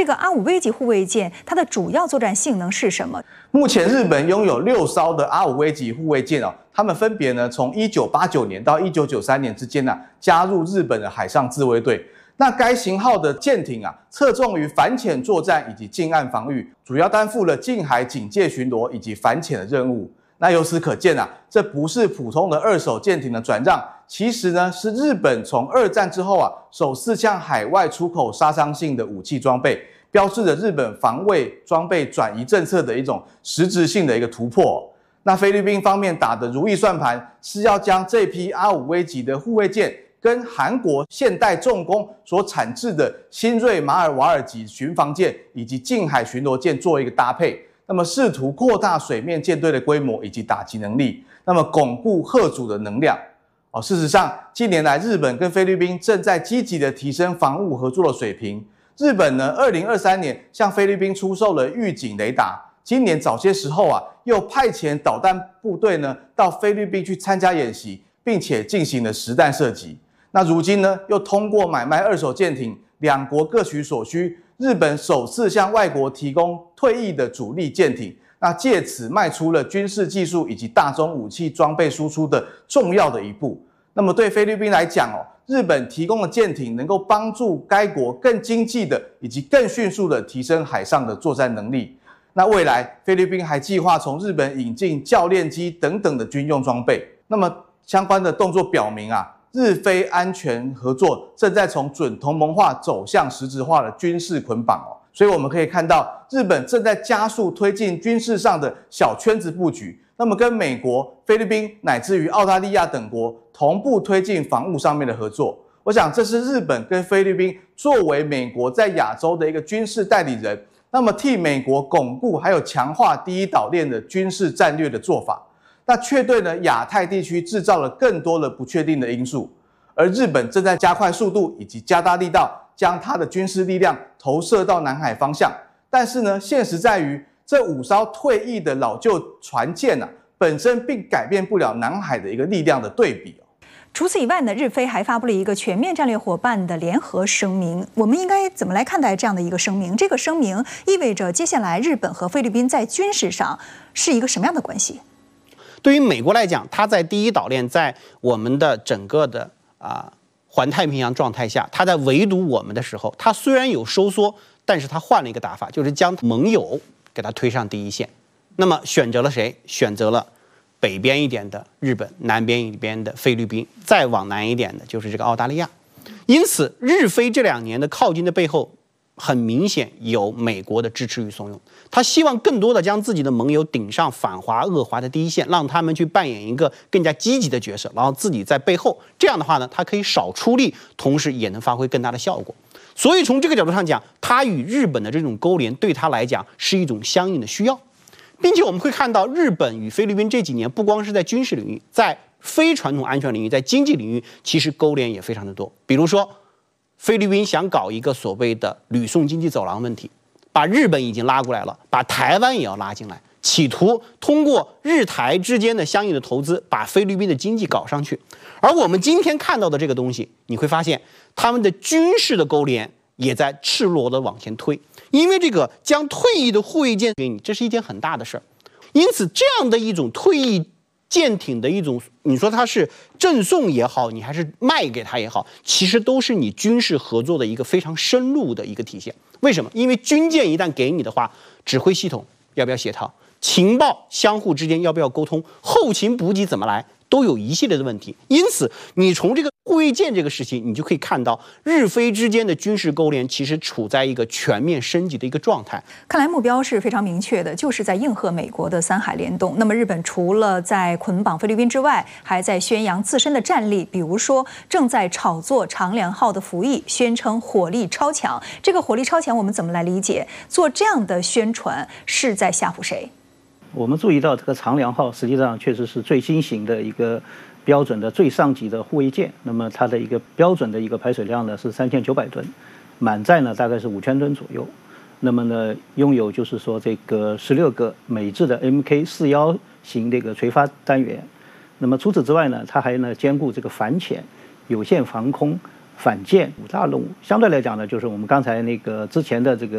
这个R5V级护卫舰它的主要作战性能是什么？ 目前日本拥有6艘的R5V级护卫舰哦，它们分别呢从1989年到1993年之间加入日本的海上自卫队。那该型号的舰艇侧重于反潜作战以及近岸防御，主要担负了近海警戒巡逻以及反潜的任务。那由此可见这不是普通的2手舰艇的转让，其实呢是日本从2战之后首次向海外出口杀伤性的武器装备，标志着日本防卫装备转移政策的一种实质性的一个突破。那菲律宾方面打的如意算盘是要将这批R5V级的护卫舰跟韩国现代重工所产制的新锐马尔瓦尔级巡防舰以及近海巡逻舰做一个搭配，那么试图扩大水面舰队的规模以及打击能力，那么巩固嚇阻的能量。事实上，近年来日本跟菲律宾正在积极的提升防务合作的水平。日本呢，2023年向菲律宾出售了预警雷达，今年早些时候又派遣导弹部队呢到菲律宾去参加演习，并且进行了实弹射击。那如今呢，又通过买卖2手舰艇，两国各取所需，日本首次向外国提供退役的主力舰艇，那借此迈出了军事技术以及大宗武器装备输出的重要的一步。那么对菲律宾来讲日本提供的舰艇能够帮助该国更经济的以及更迅速的提升海上的作战能力。那未来菲律宾还计划从日本引进教练机等等的军用装备。那么相关的动作表明日菲安全合作正在从准同盟化走向实质化的军事捆绑所以我们可以看到，日本正在加速推进军事上的小圈子布局，那么跟美国、菲律宾乃至于澳大利亚等国同步推进防务上面的合作。我想这是日本跟菲律宾作为美国在亚洲的一个军事代理人，那么替美国巩固还有强化第一岛链的军事战略的做法。那却对亚太地区制造了更多的不确定的因素，而日本正在加快速度以及加大力道，将它的军事力量投射到南海方向。但是呢，现实在于这5艘退役的老旧船舰本身并改变不了南海的一个力量的对比。 除此以外呢，日菲还发布了一个全面战略伙伴的联合声明。我们应该怎么来看待这样的一个声明？这个声明意味着接下来日本和菲律宾在军事上是一个什么样的关系？ 对于美国来讲，它在第一岛链，在我们的整个的环太平洋状态下，它在围堵我们的时候，它虽然有收缩，但是它换了一个打法，就是将盟友给它推上第一线。那么选择了谁？选择了北边一点的日本，南边一边的菲律宾，再往南一点的就是这个澳大利亚。因此，日菲这2年的靠近的背后，很明显有美国的支持与怂恿。他希望更多的将自己的盟友顶上反华恶华的第一线，让他们去扮演一个更加积极的角色，然后自己在背后，这样的话呢，他可以少出力，同时也能发挥更大的效果。所以从这个角度上讲，他与日本的这种勾连对他来讲是一种相应的需要，并且我们会看到日本与菲律宾这几年不光是在军事领域，在非传统安全领域，在经济领域，其实勾连也非常的多。比如说菲律宾想搞一个所谓的吕宋经济走廊问题，把日本已经拉过来了，把台湾也要拉进来，企图通过日台之间的相应的投资，把菲律宾的经济搞上去。而我们今天看到的这个东西，你会发现他们的军事的勾连也在赤裸的往前推，因为这个将退役的护卫舰给你，这是一件很大的事儿。因此，这样的一种退役舰艇的一种，你说它是赠送也好，你还是卖给他也好，其实都是你军事合作的一个非常深入的一个体现。为什么？因为军舰一旦给你的话，指挥系统要不要协调，情报相互之间要不要沟通，后勤补给怎么来，都有一系列的问题。因此，你从这个护卫舰这个事情，你就可以看到日菲之间的军事勾连其实处在一个全面升级的一个状态。 看来目标是非常明确的，就是在应和美国的3海联动。那么日本除了在捆绑菲律宾之外，还在宣扬自身的战力，比如说正在炒作长良号的服役，宣称火力超强。这个火力超强我们怎么来理解？做这样的宣传是在吓唬谁？ 我们注意到这个长良号实际上确实是最新型的一个标准的最上级的护卫舰，那么它的一个标准的一个排水量呢是3900吨，满载呢大概是5000吨左右。那么呢，拥有就是说这个16个美制的 Mk41型这个垂发单元。那么除此之外呢，它还呢兼顾这个反潜、有线防空、反舰5大任务。相对来讲呢，就是我们刚才那个之前的这个